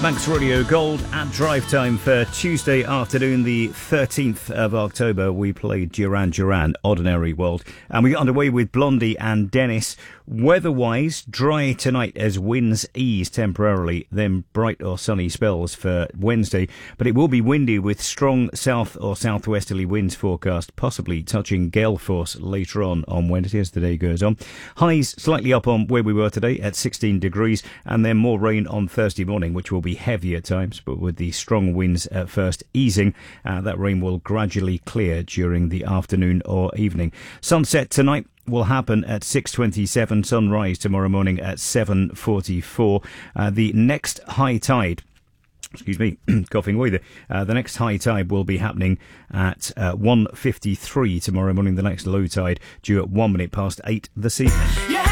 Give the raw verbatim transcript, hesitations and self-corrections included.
Manx Radio Gold at drive time for Tuesday afternoon, the thirteenth of October. We played Duran Duran, Ordinary World, and we got underway with Blondie and Dennis. Weather-wise, dry tonight as winds ease temporarily, then bright or sunny spells for Wednesday, but it will be windy with strong south or southwesterly winds forecast, possibly touching gale force later on on Wednesday as the day goes on. Highs slightly up on where we were today at sixteen degrees, and then more rain on Thursday morning, which will be heavy at times, but with the strong winds at first easing, uh, that rain will gradually clear during the afternoon or evening. Sunset tonight will happen at six twenty-seven, sunrise tomorrow morning at seven forty-four. Uh, the next high tide, excuse me, coughing away there, uh, the next high tide will be happening at uh, one fifty-three tomorrow morning, the next low tide due at one minute past eight this evening.